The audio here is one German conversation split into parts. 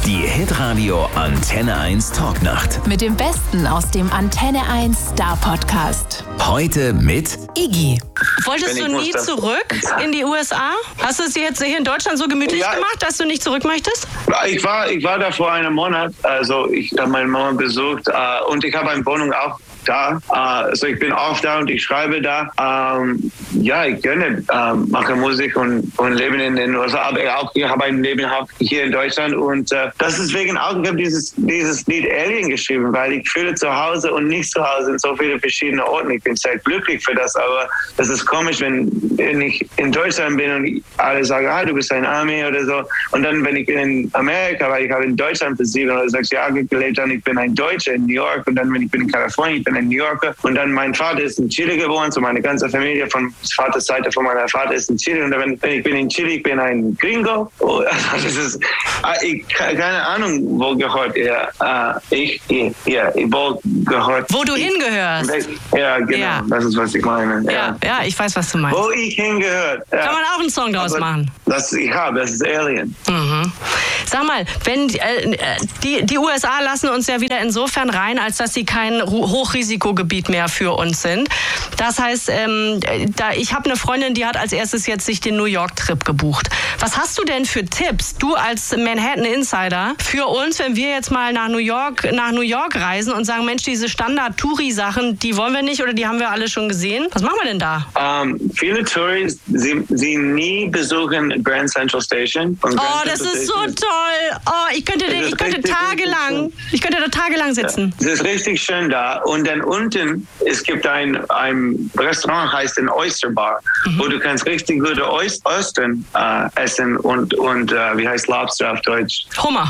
Die Hitradio Antenne 1 Talknacht. Mit dem Besten aus dem Antenne 1 Star Podcast. Heute mit Iggy. Wolltest du nie zurück in die USA? Hast du es dir jetzt hier in Deutschland so gemütlich gemacht, dass du nicht zurück möchtest? Ich war da vor einem Monat. Also ich habe meine Mama besucht und ich habe eine Wohnung auch da. Also ich bin oft da und ich schreibe da. Ich gerne mache Musik und lebe in den USA. Aber ich habe ein Leben hier in Deutschland und das ist wegen auch, ich habe dieses Lied Alien geschrieben, weil ich fühle zu Hause und nicht zu Hause in so viele verschiedene Orten. Ich bin sehr glücklich für das, aber das ist komisch, wenn ich in Deutschland bin und alle sagen, du bist ein Army oder so. Und dann, wenn ich in Amerika war, ich habe in Deutschland für 7 oder 6 Jahre gelebt und ich bin ein Deutscher in New York. Und dann, wenn ich bin in Kalifornien, ich bin ein New Yorker. Und dann, mein Vater ist in Chile geboren, so meine ganze Familie von Vaters Seite von meiner Vater ist in Chile. Und wenn ich bin in Chile, ich bin ein Gringo. Das ist, keine Ahnung, wo gehört er. Ich wo gehört. Wo du hingehörst. Ja, genau. Ja. Das ist, was ich meine. Ja, ich weiß, was du meinst. Wo ich hingehört. Ja. Kann man auch einen Song draus machen. Das ist Alien. Mhm. Sag mal, wenn die USA lassen uns ja wieder insofern rein, als dass sie kein Hochrisikogebiet mehr für uns sind. Das heißt, ich habe eine Freundin, die hat als erstes jetzt sich den New York-Trip gebucht. Was hast du denn für Tipps, du als Manhattan-Insider, für uns, wenn wir jetzt mal nach New York reisen und sagen, Mensch, diese Standard-Touri-Sachen, die wollen wir nicht oder die haben wir alle schon gesehen? Was machen wir denn da? Viele Touris, sie nie besuchen Grand Central Station. Das ist so toll. Ich könnte da tagelang sitzen. Es ist richtig schön da. Und dann unten, es gibt ein Restaurant, heißt ein Oyster Bar, wo du kannst richtig gute Austern essen und wie heißt Lobster auf Deutsch? Hummer.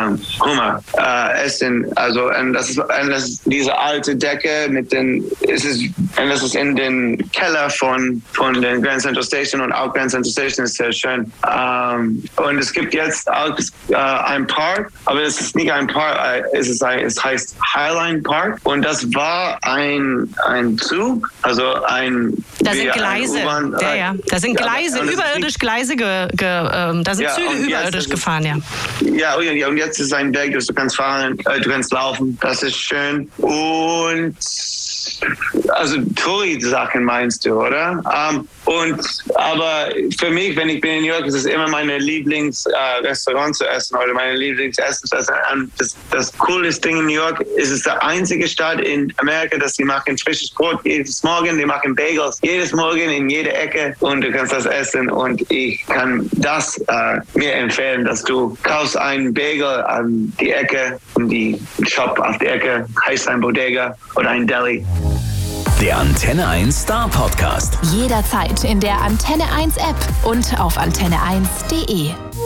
Essen. Also, und das ist diese alte Decke das ist in den Keller von den Grand Central Station und auch Grand Central Station ist sehr schön. Und es gibt jetzt auch ein Park, aber es ist nicht ein Park, es heißt Highline Park und das war ein Zug, also da sind Gleise, da sind Gleise, überirdisch Gleise, da sind Züge überirdisch gefahren, Ja, und jetzt ist ein Weg, du kannst fahren, du kannst laufen, das ist schön und also Touri-Sachen meinst du, oder? Aber für mich, wenn ich bin in New York, ist es immer meine Lieblingsrestaurant zu essen oder meine Lieblingsessen. Das coolste Ding in New York ist es der einzige Stadt in Amerika, dass sie machen frisches Brot jedes Morgen, die machen Bagels jedes Morgen in jeder Ecke und du kannst das essen und ich kann das mir empfehlen, dass du kaufst einen Bagel an die Ecke und die Shop auf die Ecke heißt ein Bodega oder ein Deli. der Antenne 1 Star Podcast. Jederzeit in der Antenne 1 App und auf antenne1.de.